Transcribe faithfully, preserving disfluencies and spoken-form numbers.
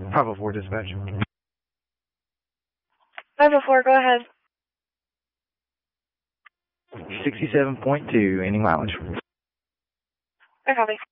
five oh four dispatch. five oh four, go ahead. sixty-seven point two, ending mileage. I copy.